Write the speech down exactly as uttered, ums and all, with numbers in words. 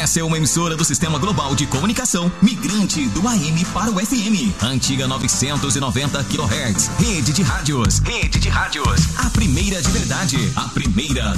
Essa é uma emissora do Sistema Global de Comunicação, migrante do A M para o F M. Antiga novecentos e noventa quilohertz. Rede de rádios. Rede de rádios. A primeira de verdade. A primeira